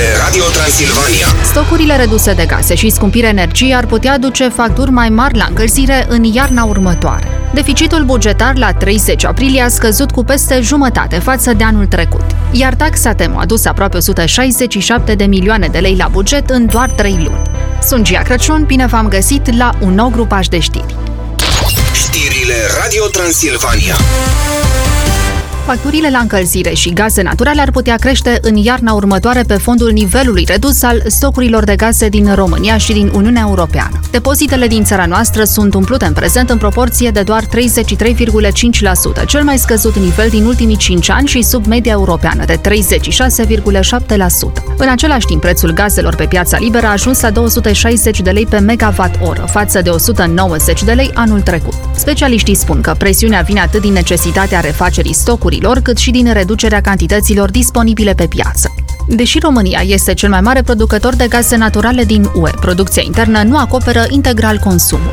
Radio Transilvania. Stocurile reduse de gaze și scumpirea energiei ar putea aduce facturi mai mari la încălzire în iarna următoare. Deficitul bugetar la 30 aprilie a scăzut cu peste jumătate față de anul trecut, iar taxa TEMU a adus aproape 167 de milioane de lei la buget în doar 3 luni. Sunt Gia Crăciun, bine v-am găsit la un nou grupaj de știri. Știrile Radio Transilvania. Facturile la încălzire și gaze naturale ar putea crește în iarna următoare pe fondul nivelului redus al stocurilor de gaze din România și din Uniunea Europeană. Depozitele din țara noastră sunt umplute în prezent în proporție de doar 33,5%, cel mai scăzut nivel din ultimii 5 ani și sub media europeană de 36,7%. În același timp, prețul gazelor pe piața liberă a ajuns la 260 de lei pe megawatt-oră, față de 190 de lei anul trecut. Specialiștii spun că presiunea vine atât din necesitatea refacerii stocurilor, cât și din reducerea cantităților disponibile pe piață. Deși România este cel mai mare producător de gaze naturale din UE, producția internă nu acoperă integral consumul.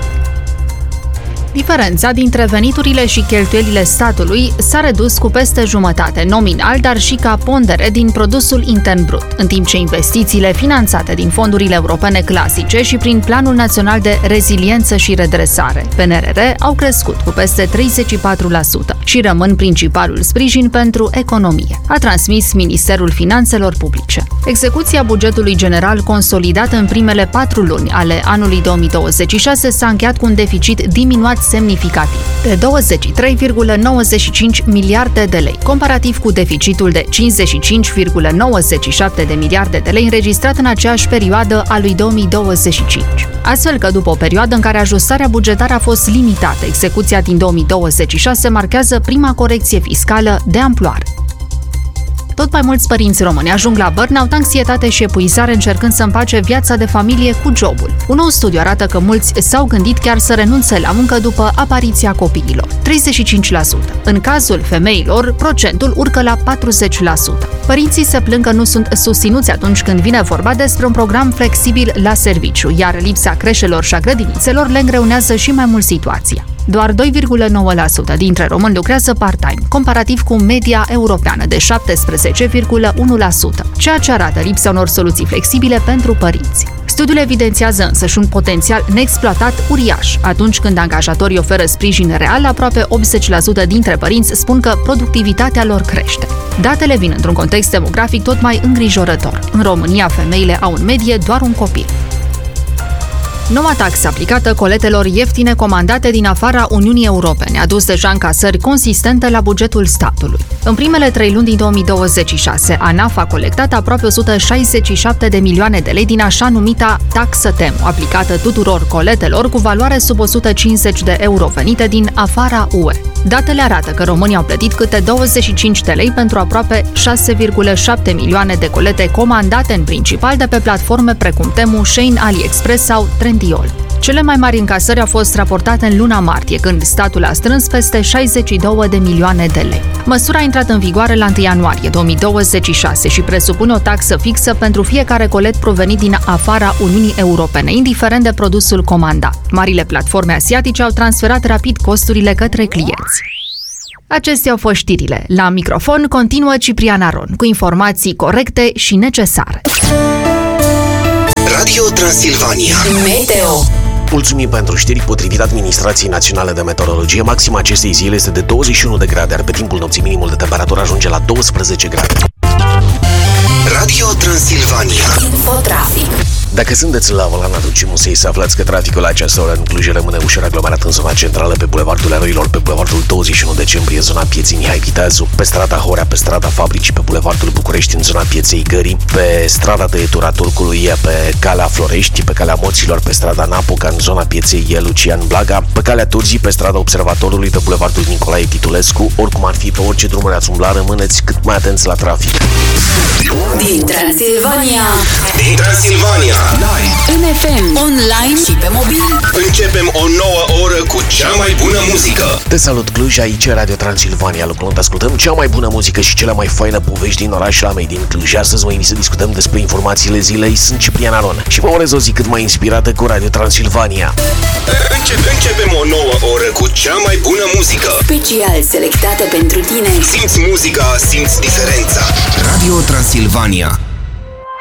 Diferența dintre veniturile și cheltuielile statului s-a redus cu peste jumătate nominal, dar și ca pondere din produsul intern brut, în timp ce investițiile finanțate din fondurile europene clasice și prin Planul Național de Reziliență și Redresare, PNRR, au crescut cu peste 34% și rămân principalul sprijin pentru economie, a transmis Ministerul Finanțelor Publice. Execuția bugetului general consolidat în primele 4 luni ale anului 2026 s-a încheiat cu un deficit diminuat semnificativ, de 23,95 miliarde de lei, comparativ cu deficitul de 55,97 de miliarde de lei înregistrat în aceeași perioadă a lui 2025. Astfel că după o perioadă în care ajustarea bugetară a fost limitată, execuția din 2026 marchează prima corecție fiscală de amploare. Tot mai mulți părinți români ajung la burnout, anxietate și epuizare încercând să împace viața de familie cu jobul. Un nou studiu arată că mulți s-au gândit chiar să renunțe la muncă după apariția copiilor, 35%. În cazul femeilor, procentul urcă la 40%. Părinții se plâng că nu sunt susținuți atunci când vine vorba despre un program flexibil la serviciu, iar lipsa creșelor și a grădinițelor le îngreunează și mai mult situația. Doar 2,9% dintre români lucrează part-time, comparativ cu media europeană de 17,1%, ceea ce arată lipsa unor soluții flexibile pentru părinți. Studiul evidențiază însă și un potențial neexploatat uriaș. Atunci când angajatorii oferă sprijin real, aproape 80% dintre părinți spun că productivitatea lor crește. Datele vin într-un context demografic tot mai îngrijorător. În România, femeile au în medie doar un copil. Noua taxă aplicată coletelor ieftine comandate din afara Uniunii Europene a dus deja încasări consistente la bugetul statului. În primele 3 luni din 2026, ANAF a colectat aproape 167 de milioane de lei din așa numita taxă TEMU, aplicată tuturor coletelor cu valoare sub 150 de euro venite din afara UE. Datele arată că românii au plătit câte 25 de lei pentru aproape 6,7 milioane de colete comandate în principal de pe platforme precum Temu, Shein, AliExpress sau Trendyol. Cele mai mari încasări au fost raportate în luna martie, când statul a strâns peste 62 de milioane de lei. Măsura a intrat în vigoare la 1 ianuarie 2026 și presupune o taxă fixă pentru fiecare colet provenit din afara Uniunii Europene, indiferent de produsul comandat. Marile platforme asiatice au transferat rapid costurile către clienți. Acestea au fost știrile. La microfon continuă Ciprian Aron, cu informații corecte și necesare. Radio Transilvania. Meteo. Mulțumim pentru știri. Potrivit Administrației Naționale de Meteorologie, maxima acestei zile este de 21 de grade, iar pe timpul nopții minimul de temperatură ajunge la 12 grade. Radio Transilvania. Infotrafic. Dacă sunteți la volan, atunci musei să aflați că traficul la această oră în Cluj rămâne ușor aglomerat în zona centrală, pe Bulevardul Eroilor, pe Bulevardul 21 decembrie, zona Pieței Mihai Viteazu, pe strada Horea, pe strada Fabricii, pe Bulevardul București, în zona Pieței Gării, pe strada Tăietura Turcului, pe calea Florești, pe calea Moților, pe strada Napoca, în zona Pieței Lucian Blaga, pe calea Turzii, pe strada Observatorului, pe Bulevardul Nicolae Titulescu. Oricum ar fi, pe orice drumuri ați umbla, rămâneți cât mai atenți la trafic. Din Transilvania. Din Transilvania. În FM, online și pe mobil. Începem o nouă oră cu cea mai bună muzică. Te salut, Cluj, aici Radio Transilvania. Lucrând, ascultăm cea mai bună muzică și cele mai faine povești din orașul mei din Cluj. Astăzi mă invit să discutăm despre informațiile zilei. Sunt Ciprian Aron și vă urez o zi cât mai inspirată cu Radio Transilvania. Începem o nouă oră cu cea mai bună muzică. Special selectată pentru tine. Simți muzica, simți diferența. Radio Transilvania.